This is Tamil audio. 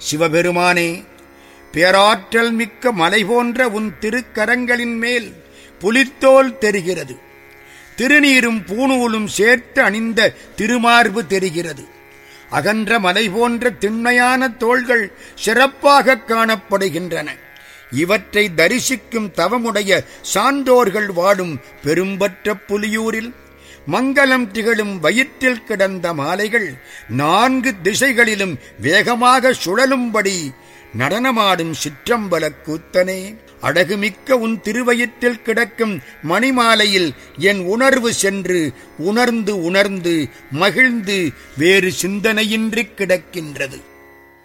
சிவபெருமானே, பேராற்றல் மிக்க மலை போன்ற உன் திருக்கரங்களின் மேல் புலித்தோல் தெரிகிறது. திருநீரும் பூணூலும் சேர்த்து அணிந்த திருமார்பு தெரிகிறது. அகன்ற மலை போன்ற திண்மையான தோள்கள் சிறப்பாக காணப்படுகின்றன. இவற்றை தரிசிக்கும் தவமுடைய சான்றோர்கள் வாடும் பெரும்பற்ற புலியூரில் மங்களம் திகழும் வயிற்றில் கிடந்த மாலைகள் 4 திசைகளிலும் வேகமாக சுழலும்படி நடனமாடும் சிற்றம்பல கூத்தனே, அழகுமிக்க உன் திருவயிற்றில் கிடக்கும் மணிமாலையில் என் உணர்வு சென்று உணர்ந்து மகிழ்ந்து வேறு சிந்தனையின்றி கிடக்கின்றது.